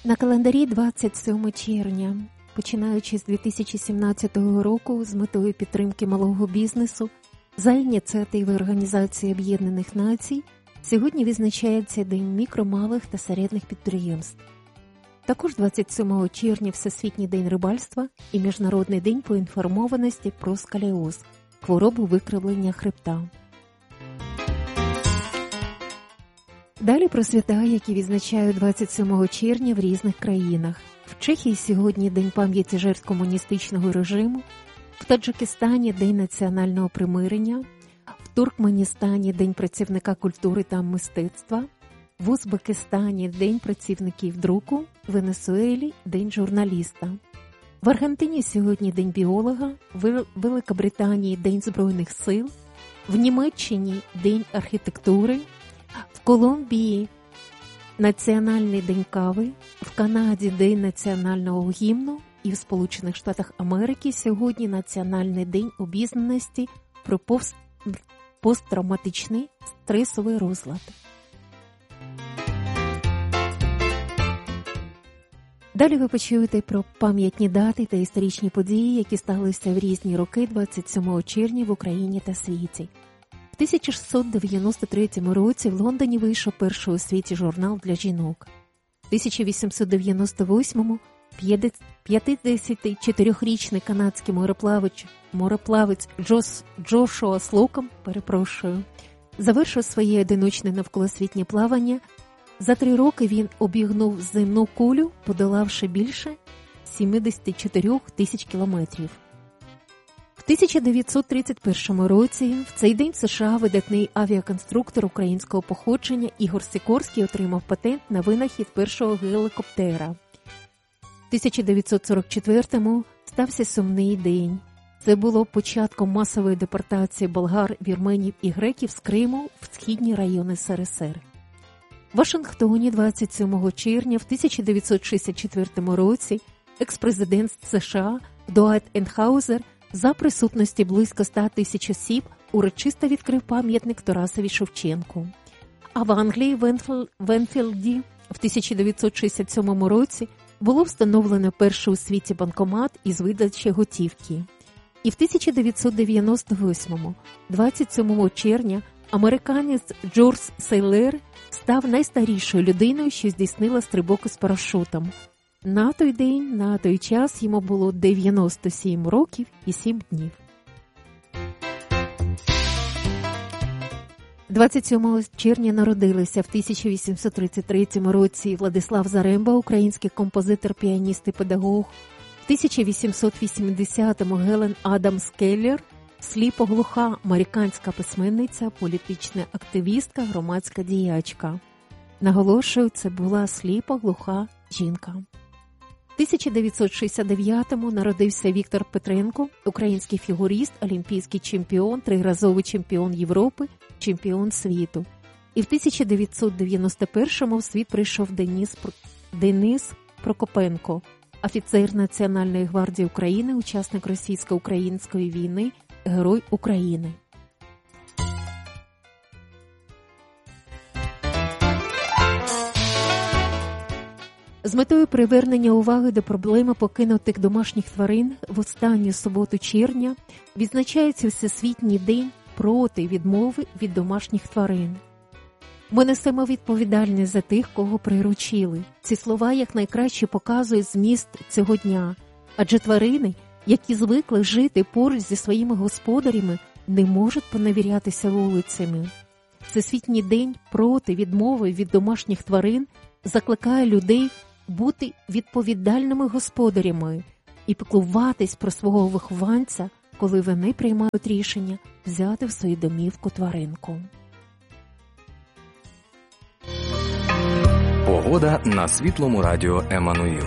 На календарі 27 червня, починаючи з 2017 року з метою підтримки малого бізнесу за ініціативи Організації Об'єднаних Націй, сьогодні відзначається День мікро, малих та середніх підприємств. Також 27 червня Всесвітній день рибальства і Міжнародний день поінформованості про сколіоз – хворобу викривлення хребта. Далі про свята, які відзначають 27 червня в різних країнах. В Чехії сьогодні День пам'яті жертв комуністичного режиму, в Таджикистані – День національного примирення, в Туркменістані – День працівника культури та мистецтва, в Узбекистані – День працівників друку, в Венесуелі – День журналіста. В Аргентині сьогодні День біолога, в Великобританії – День Збройних сил, в Німеччині – День архітектури, в Колумбії – Національний день кави, в Канаді – День національного гімну і в Сполучених Штатах Америки сьогодні Національний день обізнаності про посттравматичний стресовий розлад. Далі ви почуєте про пам'ятні дати та історичні події, які сталися в різні роки 27 червня в Україні та світі. В 1693 році в Лондоні вийшов перший у світі журнал для жінок. В 1898-му 54-річний канадський мореплавець Джошуа Слокум, завершив своє одиночне навколосвітнє плавання. За 3 роки він обігнув земну кулю, подолавши більше 74 тисяч кілометрів. В 1931 році в цей день в США видатний авіаконструктор українського походження Ігор Сікорський отримав патент на винахід першого гелікоптера. В 1944-му стався сумний день. Це було початком масової депортації болгар, вірменів і греків з Криму в східні райони СРСР. В Вашингтоні 27 червня в 1964 році екс-президент США Дуайт Ейнхаузер за присутності близько 100 тисяч осіб урочисто відкрив пам'ятник Тарасові Шевченку. А в Англії в Енфілді в 1967 році було встановлено перший у світі банкомат із видачі готівки. І в 1998, 27 червня, американець Джордж Сейлер став найстарішою людиною, що здійснила стрибок із парашутом. На той день, на той час йому було 97 років і 7 днів. 27 червня народилися в 1833 році Владислав Заремба, український композитор, піаніст і педагог. В 1880-му Гелен Адамс Келлер, сліпоглуха американська письменниця, політична активістка, громадська діячка. Наголошую, це була сліпоглуха жінка. В 1969-му народився Віктор Петренко, український фігурист, олімпійський чемпіон, триразовий чемпіон Європи, чемпіон світу. І в 1991-му в світ прийшов Денис Прокопенко, офіцер Національної гвардії України, учасник російсько-української війни, Герой України. З метою привернення уваги до проблеми покинутих домашніх тварин в останню суботу червня відзначається Всесвітній день проти відмови від домашніх тварин. Ми несемо відповідальність за тих, кого приручили. Ці слова якнайкраще показують зміст цього дня, адже тварини, які звикли жити поруч зі своїми господарями, не можуть поневірятися вулицями. Всесвітній день проти відмови від домашніх тварин закликає людей бути відповідальними господарями і піклуватись про свого вихованця, коли вони приймають рішення взяти в свою домівку тваринку. Погода на Світлому радіо Еммануїл.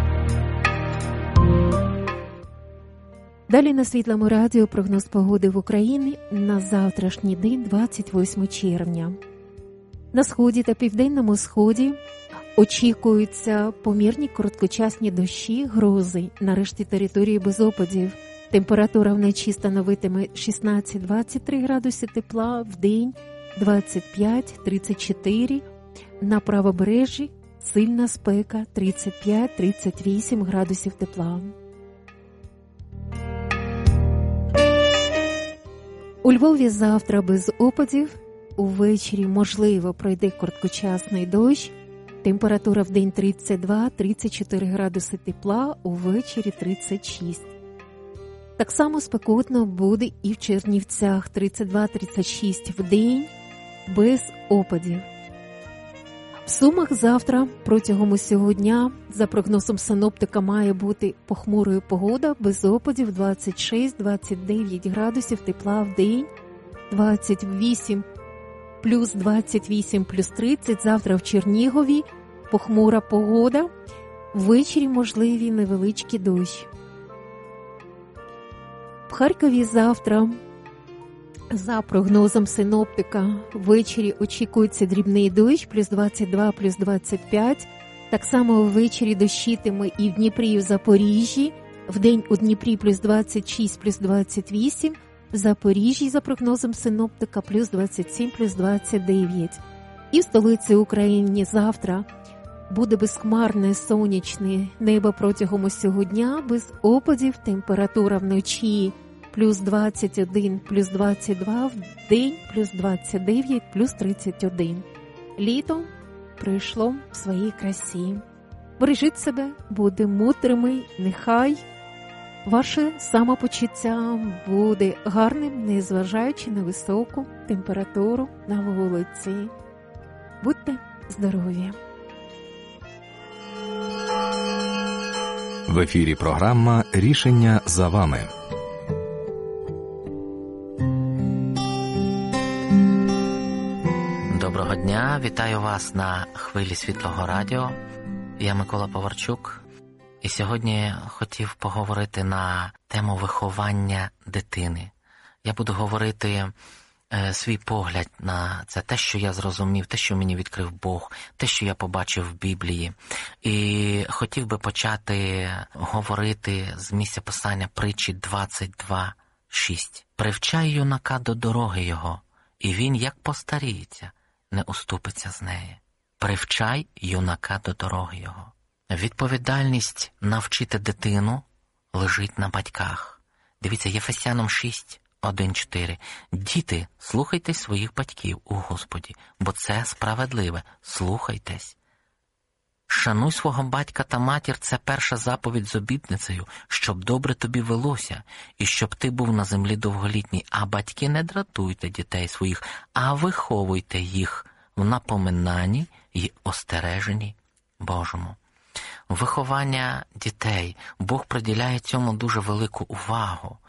Далі на Світлому радіо прогноз погоди в Україні на завтрашній день, 28 червня. На сході та південному сході очікуються помірні короткочасні дощі, грози. На решті території без опадів. Температура вночі становитиме 16-23 градуси тепла, вдень 25-34, на правобережжі сильна спека 35-38 градусів тепла. У Львові завтра без опадів, увечері, можливо, пройде короткочасний дощ, температура в день 32-34 градуси тепла, увечері 36. Так само спекотно буде і в Чернівцях 32-36 в день, без опадів. В Сумах завтра протягом усього дня, за прогнозом синоптика, має бути похмурою погода, без опадів 26-29 градусів тепла в день, 28 плюс 28 плюс 30. Завтра в Чернігові похмура погода, ввечері можливі невеличкі дощ. В Харкові завтра, за прогнозом синоптика, ввечері очікується дрібний дощ, плюс 22, плюс 25. Так само ввечері дощитиме і в Дніпрі, і в Запоріжжі. Вдень у Дніпрі плюс 26, плюс 28. В Запоріжжі, за прогнозом синоптика, плюс 27, плюс 29. І в столиці України завтра буде безхмарне сонячне небо протягом усього дня, без опадів, температура вночі плюс 21, плюс 22, в день плюс 29, плюс 31. Літо прийшло в своїй красі. Бережіть себе, будьте мудрими, нехай ваше самопочуття буде гарним, незважаючи на високу температуру на вулиці. Будьте здорові! В ефірі програма «Рішення за вами». Доброго дня, вітаю вас на хвилі Світлого радіо. Я Микола Поварчук. І сьогодні хотів поговорити на тему виховання дитини. Я буду говорити свій погляд на це, те, що я зрозумів, те, що мені відкрив Бог, те, що я побачив в Біблії. І хотів би почати говорити з місця Писання Притчі 22:6. «Привчай юнака до дороги його, і він, як постаріється, не уступиться з неї». Привчай юнака до дороги його. Відповідальність навчити дитину лежить на батьках. Дивіться, Єфесянам 6:1-4. «Діти, слухайтесь своїх батьків у Господі, бо це справедливе. Слухайтесь. Шануй свого батька та матір – це перша заповідь з обітницею, щоб добре тобі велося, і щоб ти був на землі довголітній. А батьки, не дратуйте дітей своїх, а виховуйте їх в напоминанні й остереженні Божому». Виховання дітей. Бог приділяє цьому дуже велику увагу.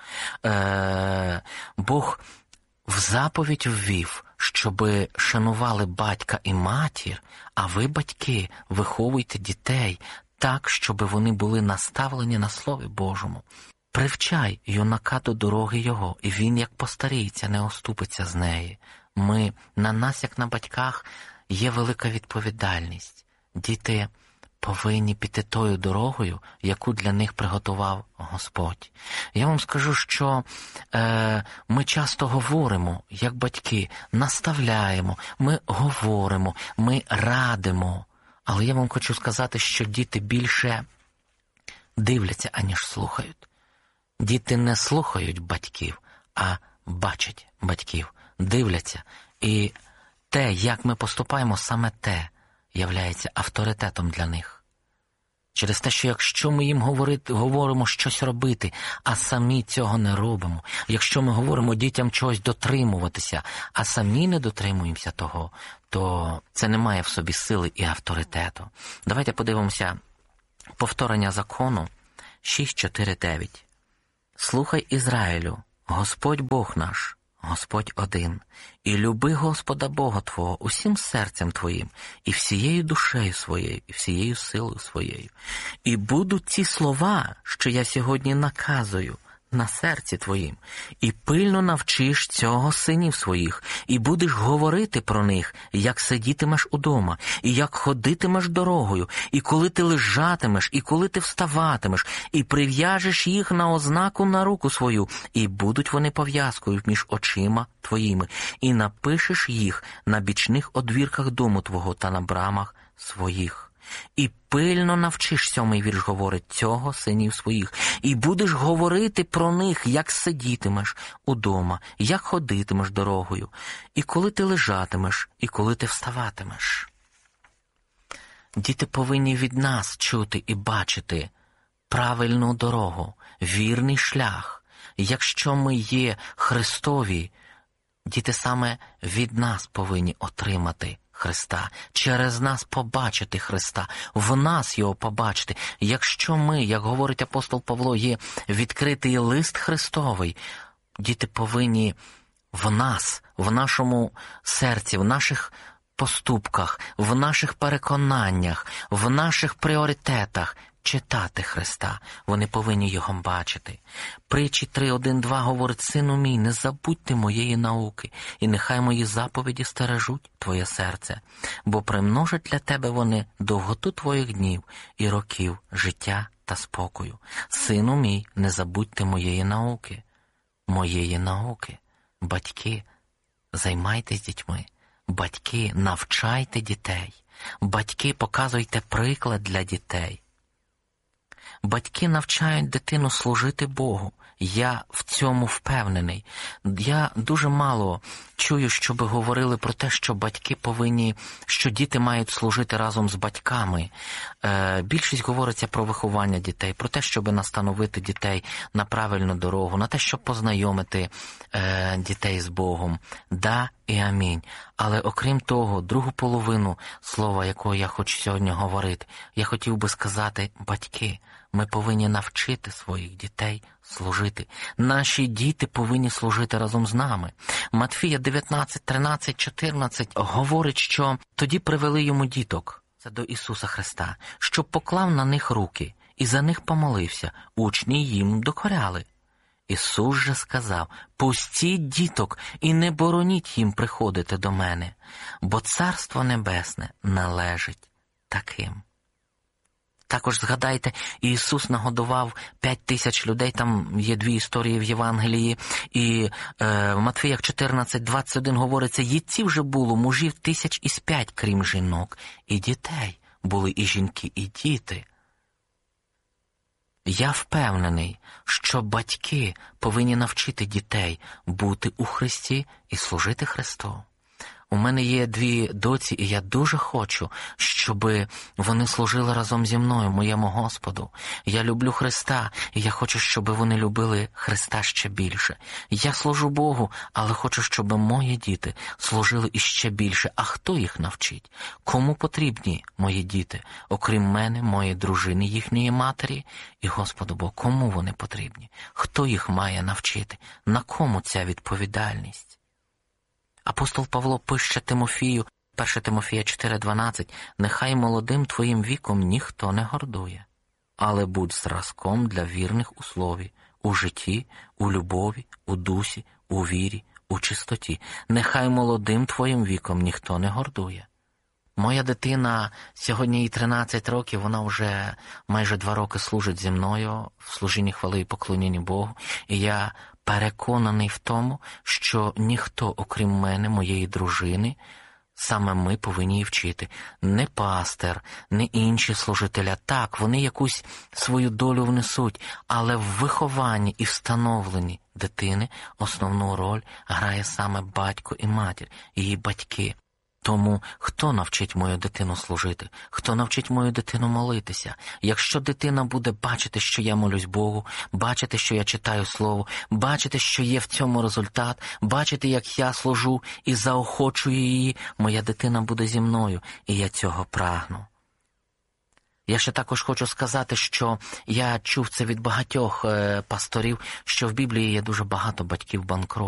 Бог в заповідь ввів, щоби шанували батька і матір, а ви, батьки, виховуйте дітей так, щоби вони були наставлені на Слові Божому. Привчай юнака до дороги його, і він, як постаріється, не оступиться з неї. На нас, як на батьках, є велика відповідальність. Діти повинні піти тою дорогою, яку для них приготував Господь. Я вам скажу, що ми часто говоримо, як батьки, наставляємо, ми говоримо, ми радимо. Але я вам хочу сказати, що діти більше дивляться, аніж слухають. Діти не слухають батьків, а бачать батьків, дивляться. І те, як ми поступаємо, саме те являється авторитетом для них. Через те, що якщо ми їм говоримо щось робити, а самі цього не робимо, якщо ми говоримо дітям чогось дотримуватися, а самі не дотримуємося того, то це не має в собі сили і авторитету. Давайте подивимося повторення закону 6:4-9. «Слухай, Ізраїлю, Господь Бог наш, Господь один, і люби Господа Бога твого усім серцем твоїм, і всією душею своєю, і всією силою своєю. І будуть ці слова, що я сьогодні наказую, на серці твоїм, і пильно навчиш цього синів своїх, і будеш говорити про них, як сидітимеш удома, і як ходитимеш дорогою, і коли ти лежатимеш, і коли ти вставатимеш, і прив'яжеш їх на ознаку на руку свою, і будуть вони пов'язкою між очима твоїми, і напишеш їх на бічних одвірках дому твого та на брамах своїх. І пильно навчиш, 7-й вірш говорить, цього синів своїх. І будеш говорити про них, як сидітимеш удома, як ходитимеш дорогою, і коли ти лежатимеш, і коли ти вставатимеш. Діти повинні від нас чути і бачити правильну дорогу, вірний шлях. Якщо ми є Христові, діти саме від нас повинні отримати Христа, через нас побачити Христа, в нас Його побачити. Якщо ми, як говорить апостол Павло, є відкритий лист Христовий, діти повинні в нас, в нашому серці, в наших поступках, в наших переконаннях, в наших пріоритетах читати Христа. Вони повинні Його бачити. Притчі 3:1-2 говорить: «Сину мій, не забудьте моєї науки, і нехай мої заповіді стережуть твоє серце, бо примножать для тебе вони довготу твоїх днів і років життя та спокою. Сину мій, не забудьте моєї науки». Моєї науки. Батьки, займайтесь дітьми. Батьки, навчайте дітей. Батьки, показуйте приклад для дітей. Батьки навчають дитину служити Богу. Я в цьому впевнений. Я дуже мало чую, щоб говорили про те, що батьки повинні, що діти мають служити разом з батьками. Більшість говориться про виховання дітей, про те, щоб настановити дітей на правильну дорогу, на те, щоб познайомити дітей з Богом. Да і амінь. Але окрім того, другу половину слова, якого я хочу сьогодні говорити, я хотів би сказати: батьки, ми повинні навчити своїх дітей служити. Наші діти повинні служити разом з нами. Матфія 19, 13, 14 говорить, що тоді привели йому діток, це до Ісуса Христа, щоб поклав на них руки і за них помолився. Учні їм докоряли. Ісус же сказав: «Пустіть діток і не бороніть їм приходити до мене, бо Царство Небесне належить таким». Також згадайте, Ісус нагодував 5000 людей, там є 2 історії в Євангелії, і в Матфіях 14:21 говориться: «Їдців вже було мужів 1005, крім жінок, і дітей, були і жінки, і діти». Я впевнений, що батьки повинні навчити дітей бути у Христі і служити Христу. У мене є 2 доці, і я дуже хочу, щоб вони служили разом зі мною, моєму Господу. Я люблю Христа, і я хочу, щоб вони любили Христа ще більше. Я служу Богу, але хочу, щоб мої діти служили іще більше. А хто їх навчить? Кому потрібні мої діти? Окрім мене, моєї дружини, їхньої матері і Господу Богу. Кому вони потрібні? Хто їх має навчити? На кому ця відповідальність? Апостол Павло пише Тимофію, 1 Тимофія 4:12: «Нехай молодим твоїм віком ніхто не гордує, але будь зразком для вірних у слові, у житті, у любові, у дусі, у вірі, у чистоті. Нехай молодим твоїм віком ніхто не гордує». Моя дитина, сьогодні їй 13 років, вона вже майже 2 роки служить зі мною в служінні хвали і поклонінні Богу. І я переконаний в тому, що ніхто, окрім мене, моєї дружини, саме ми повинні її вчити. Не пастир, не інші служителя. Так, вони якусь свою долю внесуть, але в вихованні і встановленні дитини основну роль грає саме батько і матір, її батьки. Тому хто навчить мою дитину служити? Хто навчить мою дитину молитися? Якщо дитина буде бачити, що я молюсь Богу, бачити, що я читаю Слово, бачити, що є в цьому результат, бачити, як я служу і заохочую її, моя дитина буде зі мною, і я цього прагну. Я ще також хочу сказати, що я чув це від багатьох пасторів, що в Біблії є дуже багато батьків-банкротів.